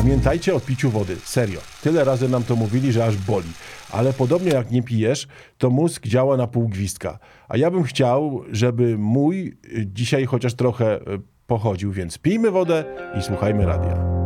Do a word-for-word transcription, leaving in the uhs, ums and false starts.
Pamiętajcie o piciu wody, serio. Tyle razy nam to mówili, że aż boli. Ale podobnie jak nie pijesz, to mózg działa na pół gwizdka. A ja bym chciał, żeby mój dzisiaj chociaż trochę pochodził, więc pijmy wodę i słuchajmy radia.